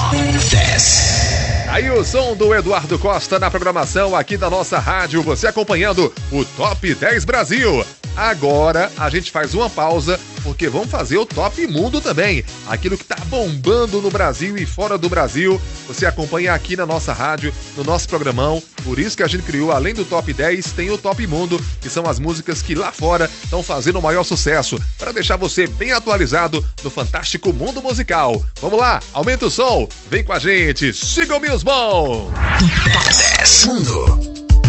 10. Aí o som do Eduardo Costa na programação aqui da nossa rádio, você acompanhando o Top 10 Brasil. Agora a gente faz uma pausa, porque vamos fazer o Top Mundo também. Aquilo que tá bombando no Brasil e fora do Brasil, você acompanha aqui na nossa rádio, no nosso programão. Por isso que a gente criou, além do Top 10, tem o Top Mundo, que são as músicas que lá fora estão fazendo o maior sucesso, para deixar você bem atualizado no fantástico mundo musical. Vamos lá, aumenta o som, vem com a gente, siga o Mills Bom! Top 10 Mundo.